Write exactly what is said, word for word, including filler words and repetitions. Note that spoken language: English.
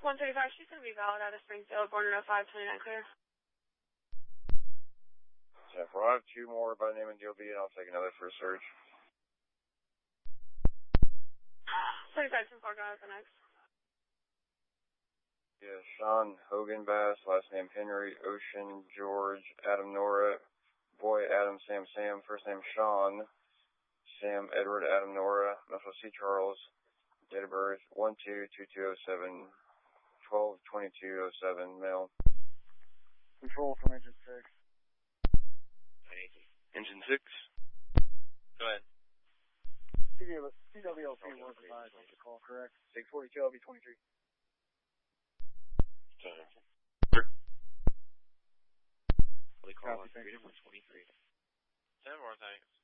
one thirty-five, she's going to be valid out of Springfield, born in oh five, twenty-nine clear. ten four, I have two more by the name of D O B, and I'll take another for a search. thirty-five, ten four, go out the next. Yeah, Sean Hogan Bass, last name Henry, Ocean, George, Adam Nora, boy Adam Sam Sam, first name Sean, Sam Edward Adam Nora, Metro C Charles, date of birth one two two two oh seven, twelve twenty-two oh seven, male. Control from engine six. Engine six. Go ahead. C W L P was advised on the call, correct? six forty-two, L B twenty-three. Copy, freedom one twenty-three. ten more, thanks.